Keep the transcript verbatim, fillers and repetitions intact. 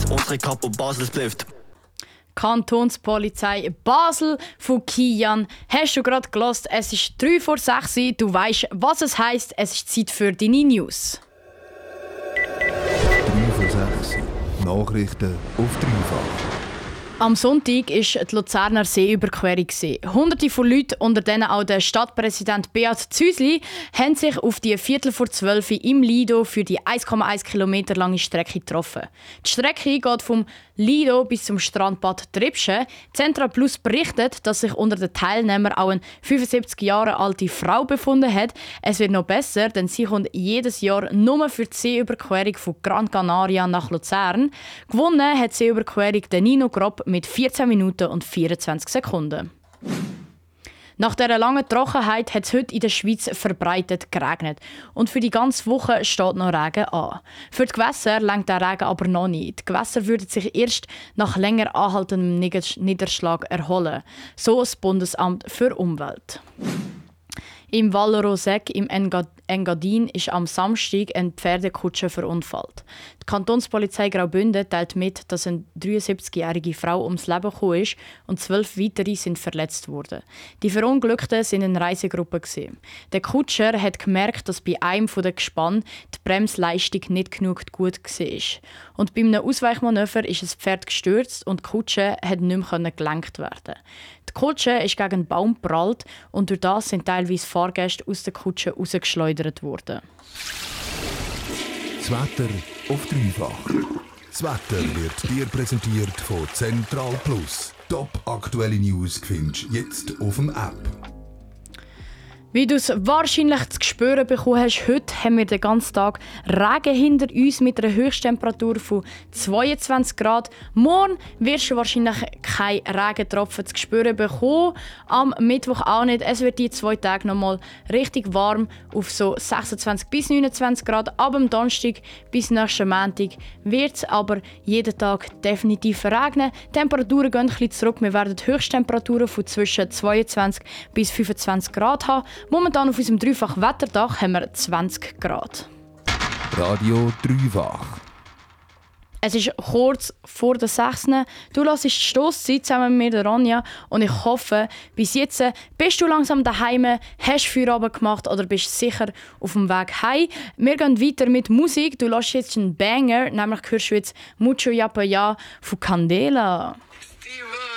unsere Kapo Basel blüft. Kantonspolizei Basel von Kian. Hast du gerade gehört? Es ist drei vor sechs. Du weißt, was es heisst. Es ist Zeit für deine News. drei vor sechs. Nachrichten auf dreifach. Am Sonntag war die Luzerner Seeüberquerung. Hunderte von Leuten, unter denen auch der Stadtpräsident Beat Züsli, haben sich auf die Viertel vor zwölf im Lido für die eins Komma eins Kilometer lange Strecke getroffen. Die Strecke geht vom Lido bis zum Strandbad Tribschen. Centra Plus berichtet, dass sich unter den Teilnehmern auch eine fünfundsiebzig Jahre alte Frau befunden hat. Es wird noch besser, denn sie kommt jedes Jahr nur für die Seeüberquerung von Gran Canaria nach Luzern. Gewonnen hat die Seeüberquerung der Nino Grob mit vierzehn Minuten und vierundzwanzig Sekunden. Nach dieser langen Trockenheit hat es heute in der Schweiz verbreitet geregnet. Und für die ganze Woche steht noch Regen an. Für die Gewässer reicht der Regen aber noch nicht. Die Gewässer würden sich erst nach länger anhaltendem Niederschlag erholen. So das Bundesamt für Umwelt. Im Val Roseg im Engadin ist am Samstag eine Pferdekutsche verunfallt. Die Kantonspolizei Graubünden teilt mit, dass eine dreiundsiebzigjährige Frau ums Leben gekommen ist und zwölf weitere sind verletzt worden. Die Verunglückten waren in Reisegruppe. Der Kutscher hat gemerkt, dass bei einem der Gespanne die Bremsleistung nicht genug gut war. Und bei einem Ausweichmanöver ist das Pferd gestürzt und die Kutsche hat nicht mehr gelenkt werden. Die Kutsche ist gegen einen Baum geprallt und durch das sind teilweise Fahrgäste aus der Kutsche rausgeschleudert worden. Das Wetter auf dreifach. Das Wetter wird dir präsentiert von Central Plus. Top aktuelle News findest du jetzt auf dem App. Wie du es wahrscheinlich zu spüren bekommen hast, heute haben wir den ganzen Tag Regen hinter uns mit einer Höchsttemperatur von zweiundzwanzig Grad. Morgen wirst du wahrscheinlich keine Regentropfen zu spüren bekommen. Am Mittwoch auch nicht. Es wird die zwei Tage noch mal richtig warm auf so sechsundzwanzig bis neunundzwanzig Grad. Ab dem Donnerstag bis nächsten Montag wird es aber jeden Tag definitiv regnen. Die Temperaturen gehen ein bisschen zurück. Wir werden Höchsttemperaturen von zwischen zweiundzwanzig bis fünfundzwanzig Grad haben. Momentan auf unserem dreifachen Wetterdach haben wir zwanzig Grad. Radio dreifach. Es ist kurz vor der sechs. Du hörst die Stosszeit zusammen mit mir, Ronja. Und ich hoffe, bis jetzt bist du langsam daheim, hast Feierabend gemacht oder bist sicher auf dem Weg heim. Wir gehen weiter mit Musik. Du hörst jetzt einen Banger, nämlich hörst du jetzt «Mucho Yapa Ya» von Candela.